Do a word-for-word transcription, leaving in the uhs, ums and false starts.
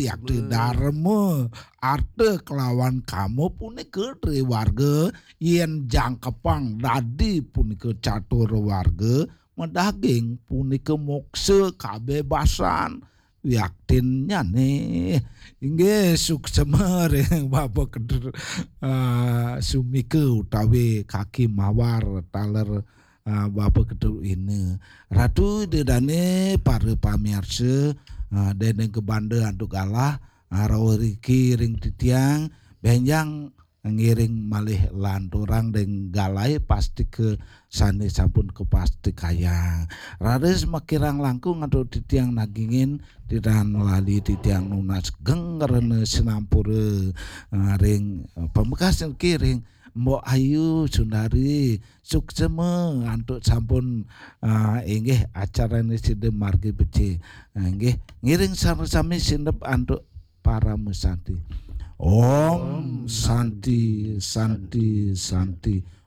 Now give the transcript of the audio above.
yakti dharma arte kelawan kamu punika warga yen jangkepang dadi punika catur warga medaging punika moksa kabebasan yaktinnya nih inggih suksema ring Bapak Kedur uh, sumike utawi kaki mawar taler uh, Bapak Kedur ini ratu dedane para pamirsa uh, dene kebande anduk Allah arawriki ring titiang benjang ngiring malih lanturang deng galai pasti ke sane sampun ke pasti kaya raris makirang langkung atau titiang nagingin tidak lali titiang nunas gengerene sinampure uh, ring uh, pamekasan kiring Mbok Ayu Sundari sukseme antuk sampun uh, inggih acara ini sinde margi beci inggih ngiring sami-sami sindep antuk para musanti Om Santi Santi Santi